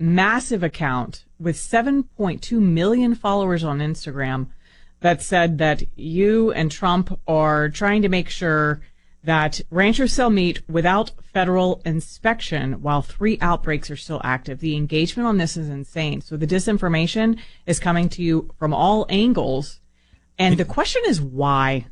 massive account with 7.2 million followers on Instagram that said that you and Trump are trying to make sure that ranchers sell meat without federal inspection while 3 outbreaks are still active. The engagement on this is insane. So the disinformation is coming to you from all angles. And the question is why?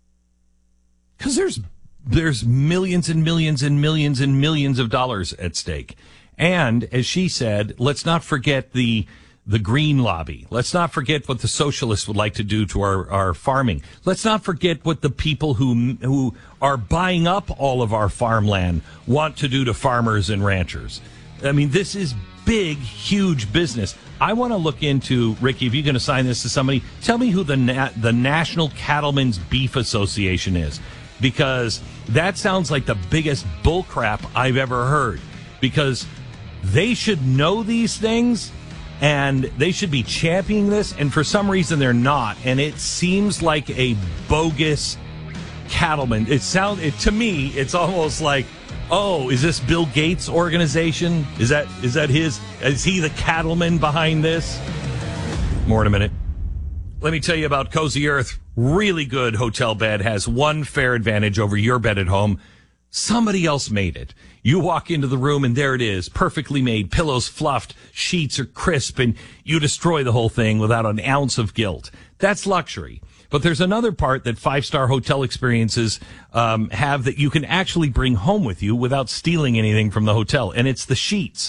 Because there's millions and millions and millions and millions of dollars at stake. And as she said, let's not forget the green lobby. Let's not forget what the socialists would like to do to our farming. Let's not forget what the people who are buying up all of our farmland want to do to farmers and ranchers. I mean, this is big, huge business. I want to look into, Ricky, if you're going to sign this to somebody, tell me who the National Cattlemen's Beef Association is, because that sounds like the biggest bullcrap I've ever heard, because they should know these things and they should be championing this, and for some reason they're not, and it seems like a bogus cattleman. To me, it's almost like, oh, is this Bill Gates' organization? Is that his? Is he the cattleman behind this? More in a minute. Let me tell you about Cozy Earth. Really good hotel bed has one fair advantage over your bed at home. Somebody else made it. You walk into the room and there it is, perfectly made, pillows fluffed, sheets are crisp, and you destroy the whole thing without an ounce of guilt. That's luxury. But there's another part that 5-star hotel experiences have that you can actually bring home with you without stealing anything from the hotel, and it's the sheets.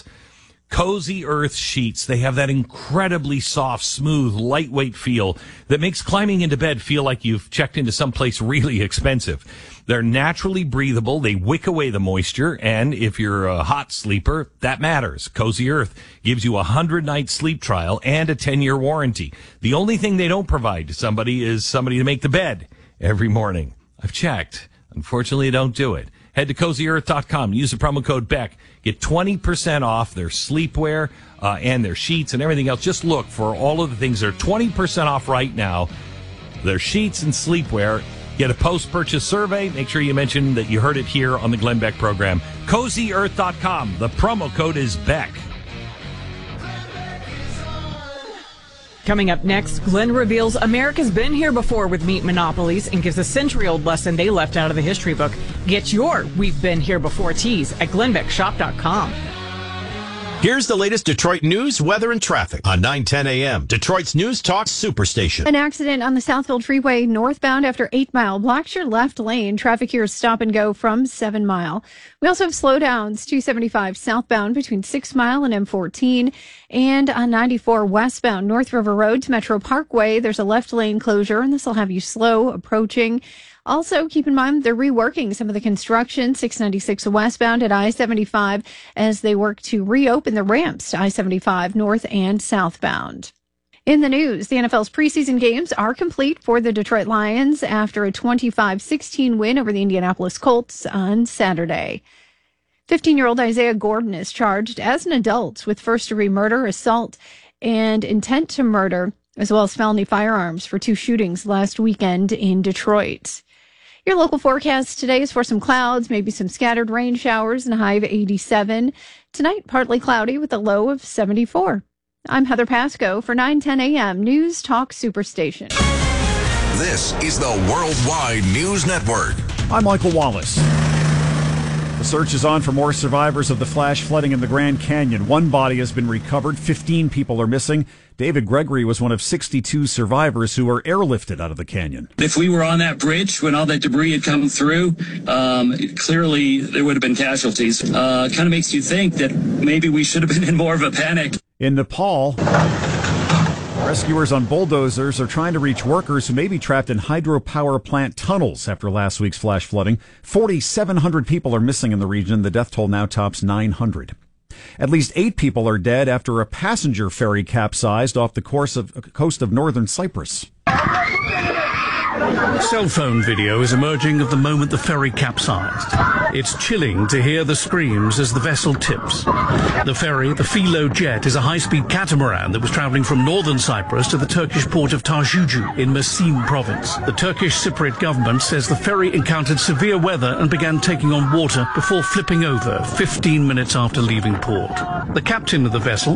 Cozy Earth sheets. They have that incredibly soft, smooth, lightweight feel that makes climbing into bed feel like you've checked into someplace really expensive. They're naturally breathable. They wick away the moisture. And if you're a hot sleeper, that matters. Cozy Earth gives you a 100-night sleep trial and a 10-year warranty. The only thing they don't provide to somebody is somebody to make the bed every morning. I've checked. Unfortunately, don't do it. Head to CozyEarth.com. Use the promo code BECK. Get 20% off their sleepwear and their sheets and everything else. Just look for all of the things. They're 20% off right now. Their sheets and sleepwear. Get a post-purchase survey. Make sure you mention that you heard it here on the Glenn Beck program. CozyEarth.com. The promo code is BECK. Coming up next, Glenn reveals America's been here before with meat monopolies and gives a century-old lesson they left out of the history book. Get your We've Been Here Before tees at GlennBeckShop.com. Here's the latest Detroit news, weather, and traffic on 9:10 a.m. Detroit's News Talk Superstation. An accident on the Southfield Freeway northbound after 8 Mile blocks your left lane. Traffic here is stop and go from 7 Mile. We also have slowdowns 275 southbound between 6 Mile and M14, and on 94 westbound North River Road to Metro Parkway. There's a left lane closure, and this will have you slow approaching. Also, keep in mind they're reworking some of the construction, 696 westbound at I-75, as they work to reopen the ramps to I-75 north and southbound. In the news, the NFL's preseason games are complete for the Detroit Lions after a 25-16 win over the Indianapolis Colts on Saturday. 15-year-old Isaiah Gordon is charged as an adult with first-degree murder, assault, and intent to murder, as well as felony firearms for 2 shootings last weekend in Detroit. Your local forecast today is for some clouds, maybe some scattered rain showers, and a high of 87. Tonight, partly cloudy with a low of 74. I'm Heather Pasco for 9:10 a.m. News Talk Superstation. This is the Worldwide News Network. I'm Michael Wallace. The search is on for more survivors of the flash flooding in the Grand Canyon. 1 body has been recovered. 15 people are missing. David Gregory was one of 62 survivors who were airlifted out of the canyon. If we were on that bridge when all that debris had come through, clearly there would have been casualties. Kind of makes you think that maybe we should have been in more of a panic. In Nepal, rescuers on bulldozers are trying to reach workers who may be trapped in hydropower plant tunnels after last week's flash flooding. 4,700 people are missing in the region. The death toll now tops 900. At least 8 people are dead after a passenger ferry capsized off the coast of northern Cyprus. Cell phone video is emerging of the moment the ferry capsized. It's chilling to hear the screams as the vessel tips. The ferry, the Philo Jet, is a high-speed catamaran that was traveling from northern Cyprus to the Turkish port of Tarjucu in Mersin province. The Turkish Cypriot government says the ferry encountered severe weather and began taking on water before flipping over 15 minutes after leaving port. The captain of the vessel,